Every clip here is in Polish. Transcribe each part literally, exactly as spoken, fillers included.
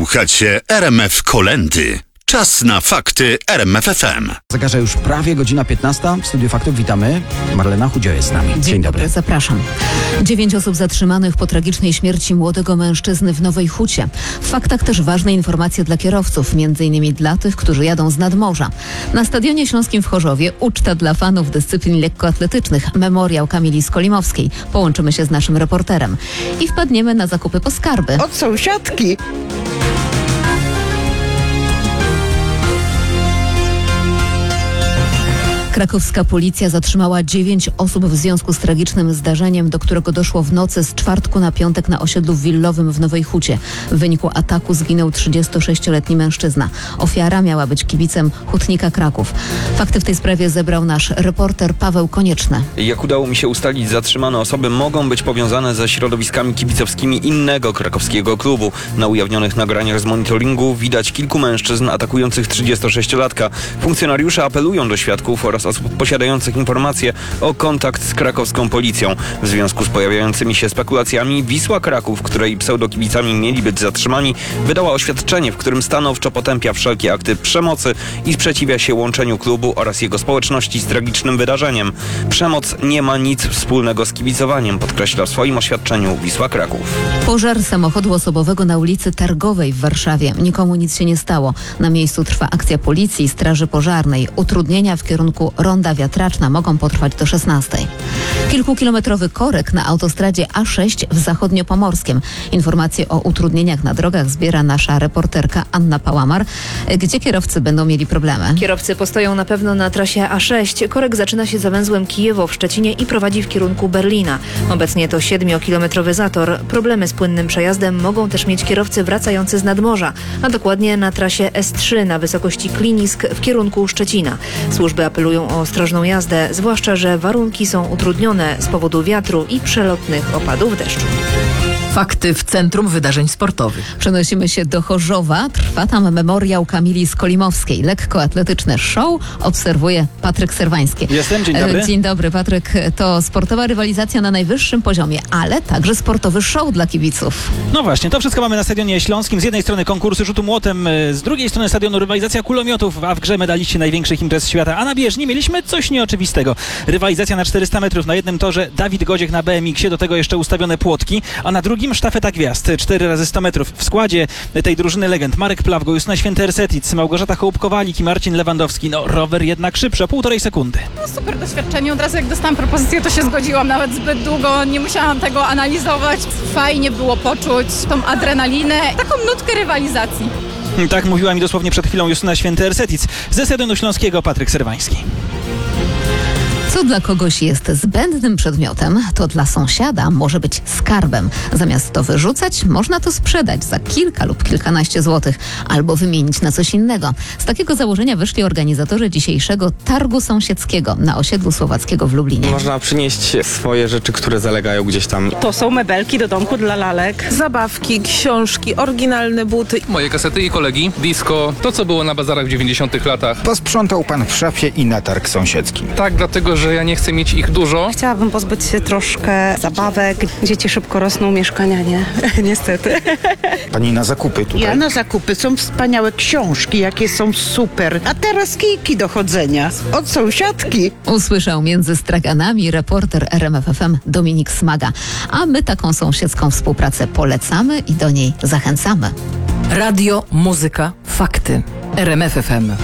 Słuchacie R M F Kolędy. Czas na fakty R M F F M. Zegarze już prawie godzina piętnasta. W Studiu Faktów witamy. Marlena Chudzio jest z nami. Dzień, Dzień dobry. dobry. Zapraszam. Dziewięć osób zatrzymanych po tragicznej śmierci młodego mężczyzny w Nowej Hucie. W faktach też ważne informacje dla kierowców, między innymi dla tych, którzy jadą z nadmorza. Na Stadionie Śląskim w Chorzowie uczta dla fanów dyscyplin lekkoatletycznych. Memoriał Kamili Skolimowskiej. Połączymy się z naszym reporterem i wpadniemy na zakupy po skarby. Od sąsiadki. Krakowska policja zatrzymała dziewięć osób w związku z tragicznym zdarzeniem, do którego doszło w nocy z czwartku na piątek na osiedlu willowym w Nowej Hucie. W wyniku ataku zginął trzydziestosześcioletni mężczyzna. Ofiara miała być kibicem Hutnika Kraków. Fakty w tej sprawie zebrał nasz reporter Paweł Konieczny. Jak udało mi się ustalić, zatrzymane osoby mogą być powiązane ze środowiskami kibicowskimi innego krakowskiego klubu. Na ujawnionych nagraniach z monitoringu widać kilku mężczyzn atakujących trzydziestosześciolatka. Funkcjonariusze apelują do świadków oraz osób posiadających informacje o kontakt z krakowską policją. W związku z pojawiającymi się spekulacjami Wisła Kraków, której pseudokibicami mieli być zatrzymani, wydała oświadczenie, w którym stanowczo potępia wszelkie akty przemocy i sprzeciwia się łączeniu klubu oraz jego społeczności z tragicznym wydarzeniem. Przemoc nie ma nic wspólnego z kibicowaniem, podkreśla w swoim oświadczeniu Wisła Kraków. Pożar samochodu osobowego na ulicy Targowej w Warszawie. Nikomu nic się nie stało. Na miejscu trwa akcja policji i straży pożarnej. Utrudnienia w kierunku Ronda Wiatraczna mogą potrwać do szesnastej. Kilkukilometrowy korek na autostradzie A sześć w Zachodniopomorskiem. Informacje o utrudnieniach na drogach zbiera nasza reporterka Anna Pałamar. Gdzie kierowcy będą mieli problemy? Kierowcy postoją na pewno na trasie A sześć. Korek zaczyna się za węzłem Kijewo w Szczecinie i prowadzi w kierunku Berlina. Obecnie to siedmiokilometrowy zator. Problemy z płynnym przejazdem mogą też mieć kierowcy wracający z nadmorza, a dokładnie na trasie S trzy na wysokości Klinisk w kierunku Szczecina. Służby apelują o ostrożną jazdę, zwłaszcza że warunki są utrudnione z powodu wiatru i przelotnych opadów deszczu. Fakty w Centrum Wydarzeń Sportowych. Przenosimy się do Chorzowa. Trwa tam memoriał Kamili Skolimowskiej. Lekkoatletyczne show obserwuje Patryk Serwański. Jestem, dzień dobry. Dzień dobry, Patryk. To sportowa rywalizacja na najwyższym poziomie, ale także sportowy show dla kibiców. No właśnie, to wszystko mamy na Stadionie Śląskim. Z jednej strony konkursy rzutu młotem, z drugiej strony stadionu rywalizacja kulomiotów, a w grze medaliści największych imprez świata. A na bieżni mieliśmy coś nieoczywistego. Rywalizacja na czterysta metrów. Na jednym torze Dawid Godziek na B M X-ie, do tego jeszcze ustawione płotki, a na drugim sztafeta gwiazd, cztery razy sto metrów. W składzie tej drużyny legend Marek Plawgo, Justyna Święty-Ersetic, Małgorzata Hołubkowalik i Marcin Lewandowski. No, rower jednak szybszy, o półtorej sekundy. No, super doświadczenie. Od razu jak dostałam propozycję, to się zgodziłam. Nawet zbyt długo nie musiałam tego analizować. Fajnie było poczuć tą adrenalinę, taką nutkę rywalizacji. Tak mówiła mi dosłownie przed chwilą Justyna Święty-Ersetic. Ze Stadionu Śląskiego Patryk Serwański. Co dla kogoś jest zbędnym przedmiotem, to dla sąsiada może być skarbem. Zamiast to wyrzucać, można to sprzedać za kilka lub kilkanaście złotych albo wymienić na coś innego. Z takiego założenia wyszli organizatorzy dzisiejszego targu sąsiedzkiego na osiedlu Słowackiego w Lublinie. Można przynieść swoje rzeczy, które zalegają gdzieś tam. To są mebelki do domku dla lalek, zabawki, książki, oryginalne buty. Moje kasety i kolegi, disco, to co było na bazarach w dziewięćdziesiątych latach. Posprzątał pan w szafie i na targ sąsiedzki. Tak, dlatego, że ja nie chcę mieć ich dużo. Chciałabym pozbyć się troszkę zabawek. Dzieci szybko rosną, mieszkania nie. Niestety. Pani na zakupy tutaj? Ja na zakupy. Są wspaniałe książki, jakie są super. A teraz kijki do chodzenia. Od sąsiadki. Usłyszał między straganami reporter R M F F M Dominik Smaga. A my taką sąsiedzką współpracę polecamy i do niej zachęcamy. Radio, muzyka, fakty. R M F F M.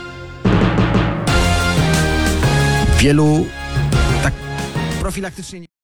Wielu tak profilaktycznie